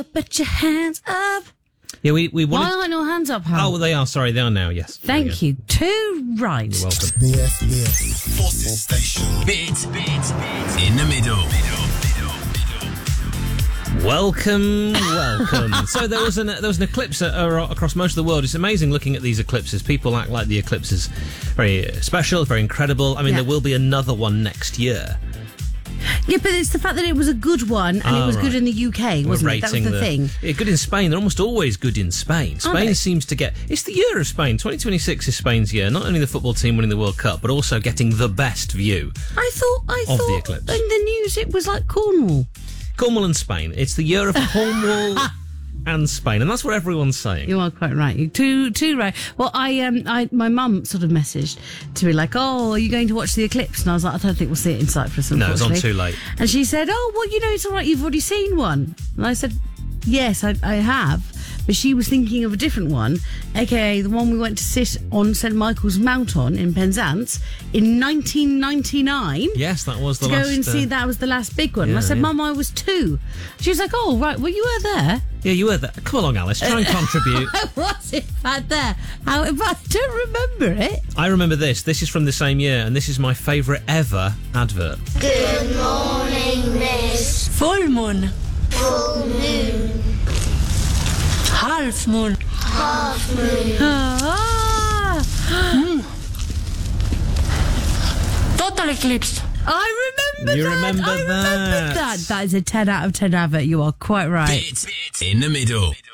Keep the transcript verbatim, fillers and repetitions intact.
Put your hands up. Yeah, we, we wanted... Why aren't your hands up, Hal? Oh, well, they are. Sorry, they are now, yes. Thank you. Too right. You're welcome. B F B F Forces Station. Bits, bits, bits. In the middle. Welcome, welcome. So there was an there was an eclipse uh, across most of the world. It's amazing looking at these eclipses. People act like the eclipse is very special, very incredible. I mean, Yeah. there will be another one next year. Yeah, but it's the fact that it was a good one and Oh, it was right. good in the U K, wasn't We're it? That was rating the, thing. Yeah, good in Spain. They're almost always good in Spain. Are Spain they? seems to get... It's the year of Spain. twenty twenty-six is Spain's year. Not only the football team winning the World Cup, but also getting the best view. I thought, I Of the thought eclipse. in the news it was like Cornwall. Cornwall and Spain. It's the year of Cornwall and Spain. And that's what everyone's saying. You are quite right. You're too, too right. Well, I, um, I, my mum sort of messaged to me like, "Oh, are you going to watch the eclipse?" And I was like, "I don't think we'll see it in Cyprus." No, it's on unfortunately." too late. And she said, "Oh, well, you know, it's all right. You've already seen one." And I said, "Yes, I, I have." But she was thinking of a different one, aka the one we went to sit on Saint Michael's Mount on in Penzance in nineteen ninety-nine. Yes, that was the to last... go and see uh, that was the last big one. And I yeah, said, yeah. "Mum, I was two." She was like, "Oh, right, well, you were there." Yeah, you were there. Come along, Alice. Try and contribute. I was in fact there. However, I don't remember it. I remember this. This is from the same year, and this is my favourite ever advert. Good morning, miss. Full moon, Full moon, half moon, half moon, Ah, total eclipse. I remember You that. remember I remember that. that. That is a ten out of ten advert. You are quite right. Bits, bits. In the middle.